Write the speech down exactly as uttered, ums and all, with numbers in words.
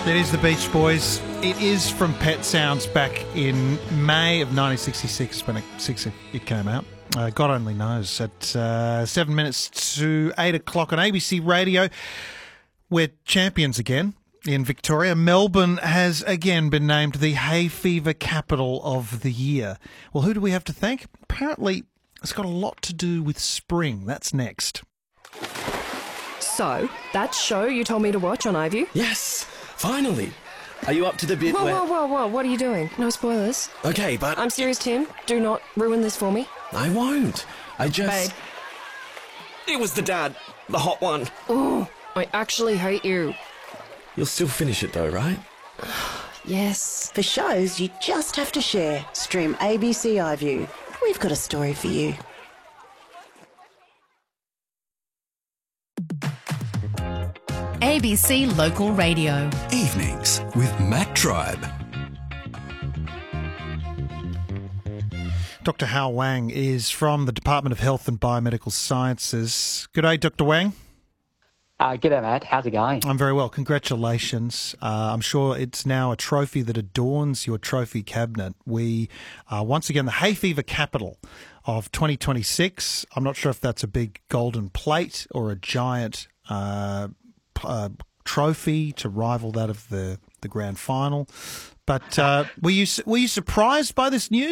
It is the Beach Boys. It is from Pet Sounds back in May of nineteen sixty-six when it, six, it came out. Uh, God only knows. At uh, seven minutes to eight o'clock on A B C Radio, we're champions again in Victoria. Melbourne has again been named the hay fever capital of the year. Well, who do we have to thank? Apparently, it's got a lot to do with spring. That's next. So, that show you told me to watch on iView? Yes, finally. Are you up to the bit Whoa, where... whoa, whoa, whoa, what are you doing? No spoilers. Okay, but... I'm serious, Tim. Do not ruin this for me. I won't. I just... Babe. It was the dad. The hot one. Oh, I actually hate you. You'll still finish it though, right? Yes. For shows you just have to share. Stream A B C iView. We've got a story for you. A B C Local Radio. Evenings with Matt Tribe. Doctor Hao Wang is from the Department of Health and Biomedical Sciences. Good day, Doctor Wang. Uh, g'day, Matt. How's it going? I'm very well. Congratulations. Uh, I'm sure it's now a trophy that adorns your trophy cabinet. We are once again the hay fever capital of twenty twenty-six. I'm not sure if that's a big golden plate or a giant uh, uh, trophy to rival that of the, the grand final. But uh, were you were you surprised by this news?